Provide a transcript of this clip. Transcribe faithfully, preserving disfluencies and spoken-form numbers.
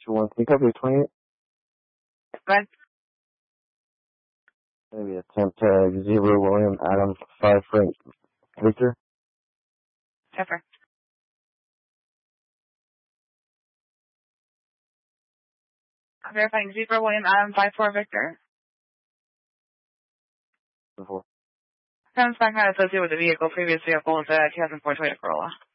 two one. Can you copy twenty-eight? Go ahead. Maybe attempt tag zero William Adam five Frank Victor. Pepper. Verifying zebra William Adam five four Victor. Before. Comes back not associated with the vehicle. Previous vehicle was a two thousand four Toyota Corolla.